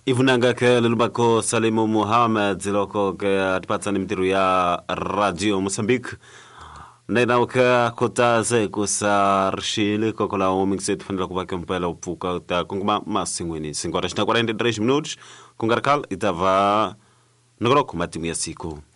Ivunanga ke lulubako Salimu Muhammad ziloko ke atipatsa mitiru ya Radio Mozambique. Nena ka kotaze kusa rshile kokola omixet fundla kubaka mpela upuka ta kungma masingweni 5:43 minutos kungarkal itava nogroko matimu ya siku.